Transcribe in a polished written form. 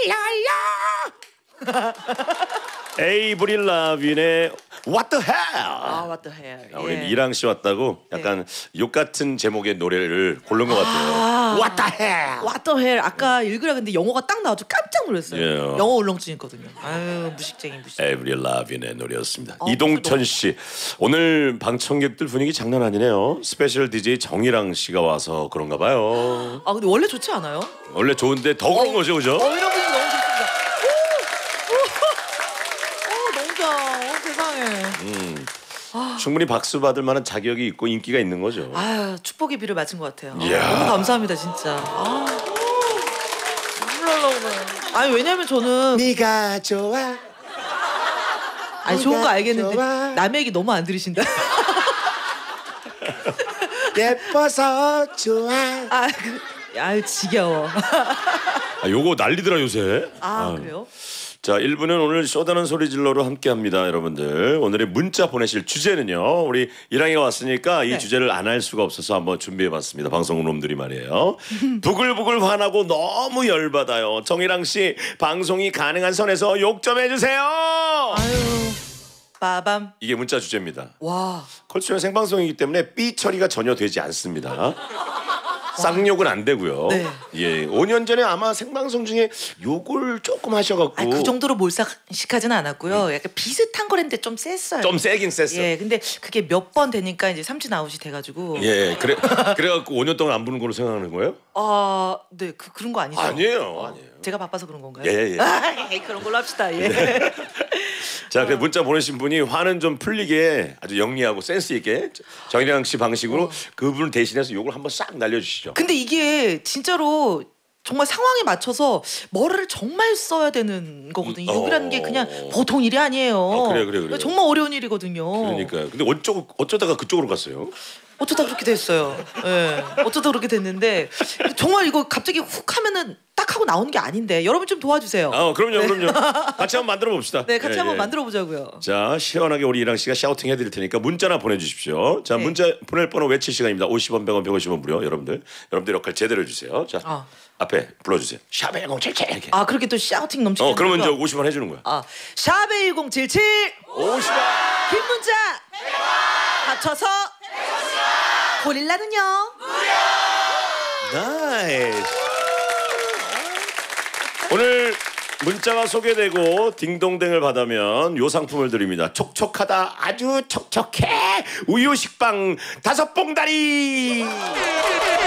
랄랄라. 에이브릴 라빈의 What the hell? 아, What the hell. 우리 예. 이랑 씨 왔다고 약간 욕 같은 제목의 노래를 고른 것 같아요. What the hell? What the hell. 아까 읽으라 근데 영어가 딱 나와서 깜짝 놀랐어요. 예. 영어 울렁증 있거든요. 아유, 무식쟁이. 에이브릴 라빈의 노래였습니다. 이동천 씨, 오늘 방청객들 분위기 장난 아니네요. 스페셜 DJ 정일랑 씨가 와서 그런가 봐요. 아, 근데 원래 좋지 않아요? 원래 좋은데 더 그런 거죠, 그죠? 이런 분위기 너무 좋습니다. 너무 좋아. 세상에. 충분히 박수 받을 만한 자격이 있고 인기가 있는 거죠. 아유, 축복의 비를 맞은 것 같아요. 이야. 너무 감사합니다, 진짜. 눈물 날라고 그래. 아니, 왜냐면 저는 네가 좋아. 아니 좋은 거 알겠는데 좋아. 남의 얘기 너무 안 들으신다. 예뻐서 좋아. 아유 지겨워. 요거 난리더라 요새. 그래요? 자, 1부는 오늘 쇼다는 소리 질러로 함께합니다, 여러분들. 오늘의 문자 보내실 주제는요. 우리 이랑이가 왔으니까 이 네. 주제를 안 할 수가 없어서 한번 준비해봤습니다. 방송놈들이 말이에요. 부글부글 화나고 너무 열받아요. 정일랑 씨 방송이 가능한 선에서 욕 좀 해주세요. 아유 빠밤. 이게 문자 주제입니다. 와. 컬처의 생방송이기 때문에 삐 처리가 전혀 되지 않습니다. 쌍욕은 안 되고요. 네. 예, 5년 전에 아마 생방송 중에 욕을 조금 하셔갖고 그 정도로 몰삭식하지는 않았고요. 약간 비슷한 거랬는데 좀 셌어요. 좀 세긴 셌어. 예, 근데 그게 몇 번 되니까 이제 삼진 아웃이 돼가지고. 예, 그래갖고 5년 동안 안 부는 걸로 생각하는 거예요? 네, 그런 거 아니죠? 아니에요. 제가 바빠서 그런 건가요? 예. 그런 걸로 합시다. 예. 자, 그 문자 보내신 분이 화는 좀 풀리게 아주 영리하고 센스 있게 정일랑 씨 방식으로 그분 대신해서 욕을 한번 싹 날려주시죠. 근데 이게 진짜로 정말 상황에 맞춰서 머리를 정말 써야 되는 거거든요. 욕이라는 게 그냥 보통 일이 아니에요. 그래. 정말 어려운 일이거든요. 그러니까요. 근데 어쩌다가 그쪽으로 갔어요? 어쩌다 그렇게 됐어요. 예. 어쩌다 그렇게 됐는데 정말 이거 갑자기 훅 하면은 딱 하고 나오는 게 아닌데 여러분 좀 도와주세요. 그럼요. 같이 한번 만들어 봅시다. 네, 같이 한번 만들어 보자고요. 자, 시원하게 우리 이랑 씨가 샤우팅 해드릴 테니까 문자나 보내주십시오. 자, 문자 보낼 번호 외칠 시간입니다. 50원, 100원, 150원 무료. 여러분들 역할 제대로 해주세요. 자, 앞에 불러주세요. 샵에 1077 이렇게. 그렇게 또 샤우팅 넘치는. 그러면 이제 50원 해주는 거야. 샵에 1077 50원. 긴 문자 합쳐서 고릴라는요 나이스. 오늘 문자가 소개되고 딩동댕을 받으면 요 상품을 드립니다. 촉촉하다, 아주 촉촉해 우유 식빵 5봉다리.